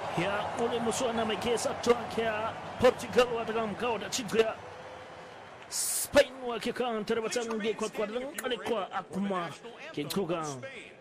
ya ule musuh na megesa toka Portugal watakan kau da citra Spain wa ke kan terbatas ngi kwa alikuwa akuma ke kuga